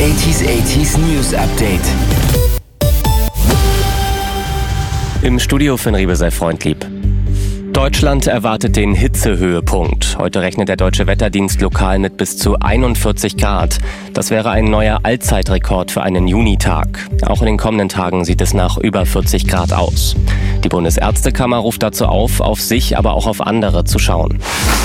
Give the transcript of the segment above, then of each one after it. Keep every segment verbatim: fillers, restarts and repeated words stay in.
achtziger achtziger News Update. Im Studio Finn Riebe sei freundlieb. Deutschland erwartet den Hitzehöhepunkt. Heute rechnet der Deutsche Wetterdienst lokal mit bis zu einundvierzig Grad. Das wäre ein neuer Allzeitrekord für einen Junitag. Auch in den kommenden Tagen sieht es nach über vierzig Grad aus. Die Bundesärztekammer ruft dazu auf, auf sich, aber auch auf andere zu schauen.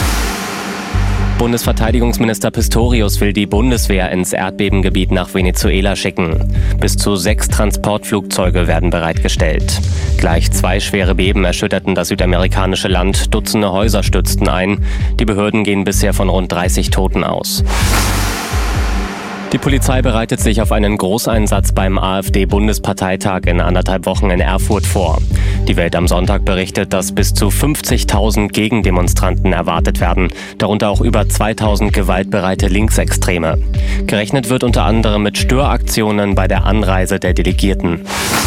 Bundesverteidigungsminister Pistorius will die Bundeswehr ins Erdbebengebiet nach Venezuela schicken. Bis zu sechs Transportflugzeuge werden bereitgestellt. Gleich zwei schwere Beben erschütterten das südamerikanische Land. Dutzende Häuser stürzten ein. Die Behörden gehen bisher von rund dreißig Toten aus. Die Polizei bereitet sich auf einen Großeinsatz beim AfD-Bundesparteitag in anderthalb Wochen in Erfurt vor. Die Welt am Sonntag berichtet, dass bis zu fünfzigtausend Gegendemonstranten erwartet werden, darunter auch über zweitausend gewaltbereite Linksextreme. Gerechnet wird unter anderem mit Störaktionen bei der Anreise der Delegierten.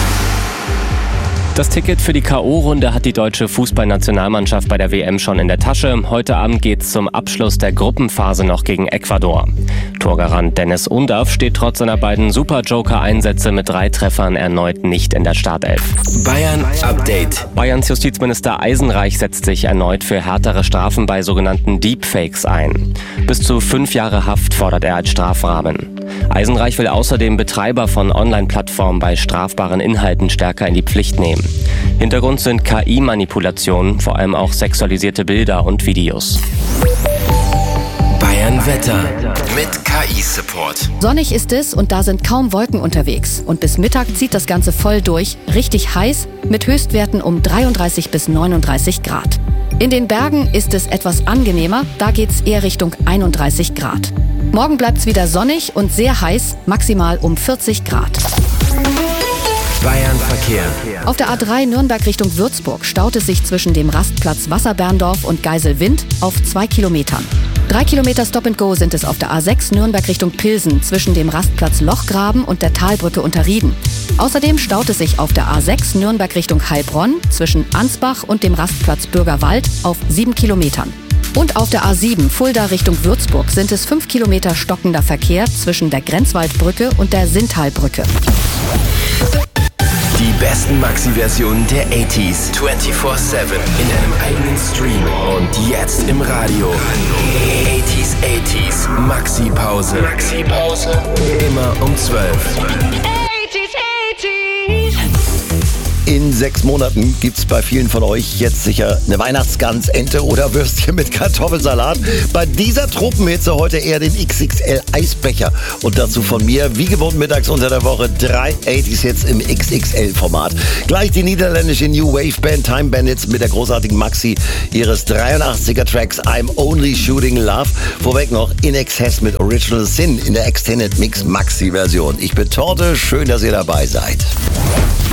Das Ticket für die K O-Runde hat die deutsche Fußballnationalmannschaft bei der W M schon in der Tasche. Heute Abend geht's zum Abschluss der Gruppenphase noch gegen Ecuador. Torgarant Dennis Undav steht trotz seiner beiden Super-Joker-Einsätze mit drei Treffern erneut nicht in der Startelf. Bayern Update. Bayerns Justizminister Eisenreich setzt sich erneut für härtere Strafen bei sogenannten Deepfakes ein. Bis zu fünf Jahre Haft fordert er als Strafrahmen. Eisenreich will außerdem Betreiber von Online-Plattformen bei strafbaren Inhalten stärker in die Pflicht nehmen. Hintergrund sind K I-Manipulationen, vor allem auch sexualisierte Bilder und Videos. Bayern Wetter mit K I-Support. Sonnig ist es und da sind kaum Wolken unterwegs. Und bis Mittag zieht das Ganze voll durch, richtig heiß, mit Höchstwerten um dreiunddreißig bis neununddreißig Grad. In den Bergen ist es etwas angenehmer, da geht's eher Richtung einunddreißig Grad. Morgen bleibt's wieder sonnig und sehr heiß, maximal um vierzig Grad. Bayern Verkehr. Auf der A drei Nürnberg Richtung Würzburg staut es sich zwischen dem Rastplatz Wasserberndorf und Geiselwind auf zwei Kilometern. Drei Kilometer Stop-and-Go sind es auf der A sechs Nürnberg Richtung Pilsen zwischen dem Rastplatz Lochgraben und der Talbrücke unter Rieden. Außerdem staut es sich auf der A sechs Nürnberg Richtung Heilbronn zwischen Ansbach und dem Rastplatz Bürgerwald auf sieben Kilometern. Und auf der A sieben Fulda Richtung Würzburg sind es fünf Kilometer stockender Verkehr zwischen der Grenzwaldbrücke und der Sinntalbrücke. Die besten Maxi-Versionen der achtziger vierundzwanzig sieben in einem eigenen Stream und jetzt im Radio. achtziger achtziger Maxi-Pause. Maxi-Pause. Immer um zwölf. In sechs Monaten gibt's bei vielen von euch jetzt sicher eine Weihnachtsgans, Ente oder Würstchen mit Kartoffelsalat. Bei dieser Tropenhitze heute eher den X X L-Eisbecher. Und dazu von mir, wie gewohnt mittags unter der Woche, drei achtziger Hits im X X L-Format. Gleich die niederländische New Wave Band Time Bandits mit der großartigen Maxi ihres dreiundachtziger Tracks I'm Only Shooting Love. Vorweg noch In Excess mit Original Sin in der Extended Mix Maxi-Version. Ich bin Torte, schön, dass ihr dabei seid.